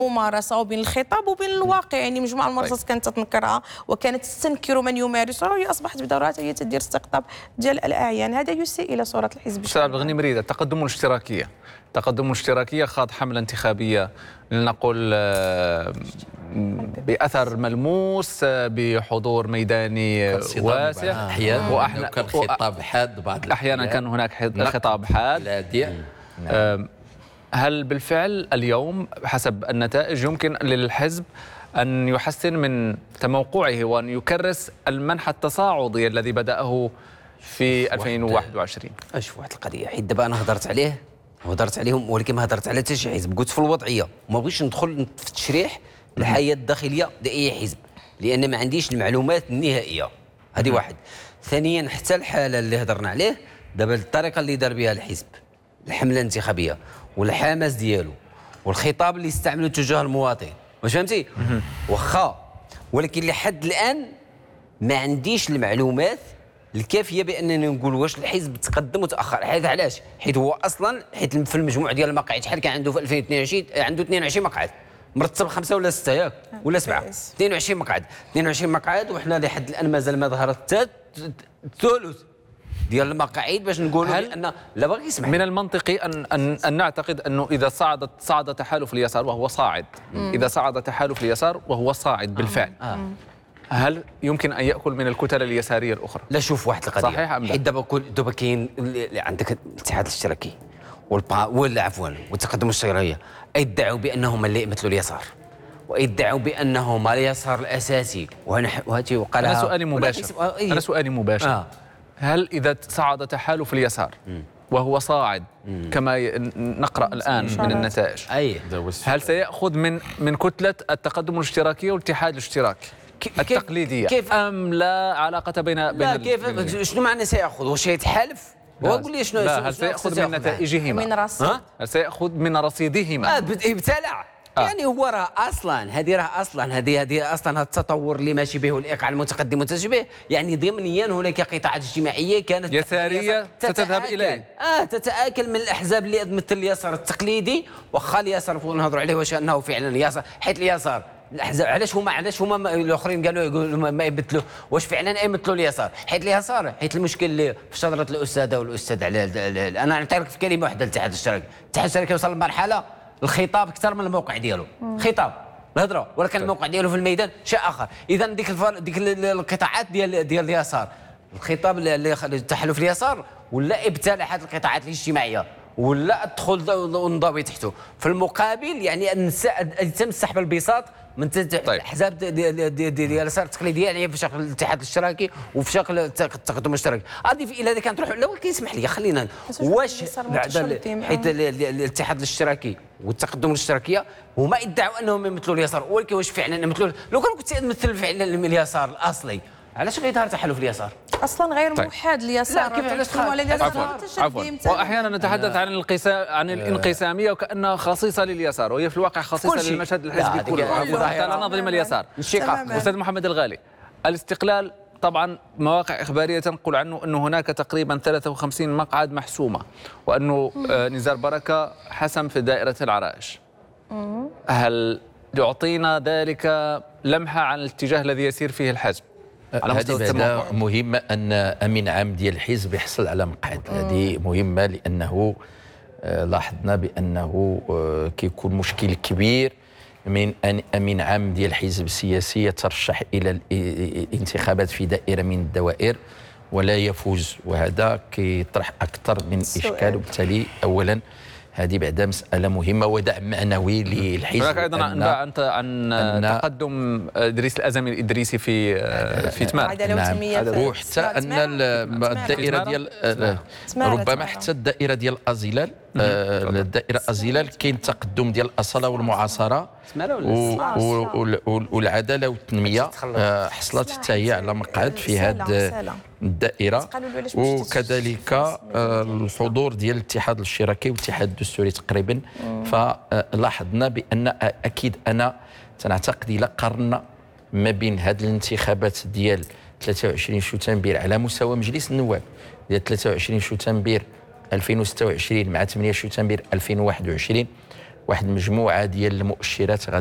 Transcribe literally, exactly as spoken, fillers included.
ممارسة وبين الخطاب وبين الواقع. يعني مجموعة الممارسات كانت تتنكرها وكانت تستنكر من يمارسها، وهي أصبحت بدوراتها هي تدير استقطاب ديال الأعيان. هذا يسيء إلى صورة الحزب. أستاذ عبد الغني مريدة، التقدم الاشتراكية التقدم الاشتراكية خاض حملة انتخابية لنقول بأثر ملموس بحضور ميداني واسع، أحيانا وأحيانا كان خطاب حاد، بعض أحيانا كان هناك خطاب حاد. هل بالفعل اليوم حسب النتائج يمكن للحزب أن يحسن من تموقعه وأن يكرس المنح التصاعدي الذي بدأه في ألفين وواحد وعشرين؟ أشوف واحد القضية، حيت دابا أنا هضرت عليه هضرت عليهم، ولكن ما هضرت على حتى شي حزب. قلت في الوضعية وما بغيتش ندخل في التشريح الحياة الداخلية لأي حزب، لأن ما عنديش المعلومات النهائية. هذه واحد. ثانيا، حتى الحالة اللي هضرنا عليه دابا، الطريقة اللي دار بها الحزب، الحملة الانتخابية والحماس ديالو والخطاب اللي استعملوا تجاه المواطن، واش فهمتي؟ واخا، ولكن لحد الآن ما عنديش المعلومات الكافيه بانني نقول واش الحزب تقدم وتاخر. حيت علاش؟ حيت هو اصلا حيت في المجموع ديال المقاعد شحال كان عنده في ألفين واثنين وعشرين؟ عنده اثنين وعشرين مقعد، مرتب خمسه ولا سته ياك ولا سبعه، اثنين وعشرين مقعد اثنين وعشرين مقعد، وحنا لحد الان مازال ما ظهرت حتى الثلث ديال المقاعد باش نقولوا بان لا باغي يسمح. من المنطقي ان ان, أن نعتقد انه اذا صعدت صعد تحالف اليسار وهو صاعد، مم. اذا صعد تحالف اليسار وهو صاعد بالفعل، آه. آه. هل يمكن ان ياكل من الكتل اليساريه الاخرى؟ لا، شوف واحد القضيه صحيح ام لا؟ حيت دابا دابا كاين عندك الاتحاد الاشتراكي والبا ولا عفوا والتقدم الاشتراكي يدعوا بانهم اللي يمثلوا اليسار، ويدعوا بانهم اليسار الاساسي. وهنا وهاتي وقال انا سؤالي مباشر انا سؤالي مباشر آه. هل اذا صعد تحالف اليسار م. وهو صاعد م. كما نقرا الان من النتائج، أي. هل سيأخذ من من كتله التقدم الاشتراكي والاتحاد الاشتراكي التقليديه كيف ام لا علاقه بين بين لا كيف بين شنو معنى سيأخذ؟ واش يتحالف؟ وقول لي شنو لا، هل سيأخذ من نتائجهما؟ من رصيد هل سيأخذ من رصيدهما؟ اه ابتلع. آه. يعني هو راه اصلا هذه راه اصلا هذه هذه اصلا هذا التطور اللي ماشي به والايقاع المتقدم والمتشابه، يعني ضمنيا هناك قطاعات اجتماعيه كانت يساريه ستذهب اليه، اه تتاكل من الاحزاب اللي مثل اليسار التقليدي. واخا اليسار نهضروا عليه واش انه فعلا يسار، حيت اليسار الاحزاب علاش هما علاش هما الاخرين قالوا يقولوا ما يبدلوا، واش فعلا يمثلوا اليسار؟ حيت اليسار حيت المشكل اللي في شجره الاستاذه والاستاذ على انا نعطيك في كلمه واحده. الاتحاد الاشتراكي الاتحاد الاشتراكي وصل لمرحله الخطاب اكثر من الموقع ديالو، خطاب الهضره، ولكن الموقع ديالو في الميدان شيء اخر. اذا ديك الفر... ديك القطاعات ديال ديال اليسار، الخطاب اللي التحالف اليسار ولا ابتلاع هذه القطاعات الاجتماعيه ولا الدخول ونضوي تحته. في المقابل يعني يتم السحب البساط من الاحزاب ديال اليسار التقليديه، يعني في شكل الاتحاد الاشتراكي وفي شكل التقدم الاشتراكي. هذه الا كانت تروح لا، ولكن اسمح لي خلينا واش حيت الاتحاد الاشتراكي والتقدم الاشتراكيه هما ادعوا انهم يمثلوا اليسار، ولكن واش فعلا يمثلوا؟ لو كان كنت تمثل فعلا اليسار الاصلي علاش غيظهر تحالف اليسار؟ اصلا غير طيب. موحد اليسار. لا كيف علاش على اليسار؟ عفوا عفوا واحيانا نتحدث عن الانقسام عن الانقساميه وكانها خصيصه لليسار، وهي في الواقع خصيصه للمشهد الحزبي كله حتى لا نظلم اليسار. استاذ محمد الغالي، الاستقلال طبعا مواقع اخباريه تنقل عنه انه هناك تقريبا ثلاثة وخمسين مقعد محسومه، وانه نزار بركه حسم في دائره العرائش. هل يعطينا ذلك لمحه عن الاتجاه الذي يسير فيه الحزب؟ هذه بعدا مهمة أن أمين عام ديال الحزب يحصل على مقعد، هذه مهمة لأنه لاحظنا بأنه كيكون مشكل كبير من أن أمين عام ديال الحزب السياسي يترشح إلى الانتخابات في دائرة من الدوائر ولا يفوز، وهذا كيطرح أكثر من إشكال. وبالتالي أولا هذه بعدا مسألة مهمة ودعم معنوي للحزب. هناك أيضا أنباء أنت عن تقدم إدريس الأزمي الإدريسي في في تمار. نعم. وحتى أن الدائرة ديال ربما حتى الدائرة ديال الأزلال، الدائرة الأزلال كاين تقدم ديال الأصالة والمعاصرة والعدالة والتنمية، حصلت حتى هي على مقعد في هذه الدائرة. وكذلك الحضور ديال الاتحاد الاشتراكي والاتحاد الدستوري تقريبا. فلاحظنا بأن أكيد أنا تنعتقد إلى قرنا ما بين هذه الانتخابات ديال ثلاثة وعشرين شتنبر على مستوى مجلس النواب ديال ثلاثة وعشرين شتنبر ألفين وستة وعشرين مع ثمانية شتنبر ألفين وواحد وعشرين، واحد المجموعه ديال المؤشرات